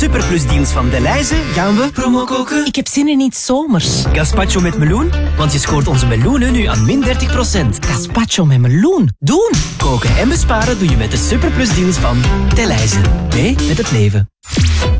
Superplus deals van Delhaize gaan we promo koken. Ik heb zin in iets zomers. Gazpacho met meloen, want je scoort onze meloenen nu aan min 30%. Gazpacho met meloen. Doen! Koken en besparen doe je met de Superplus deals van Delhaize. Mee met het leven.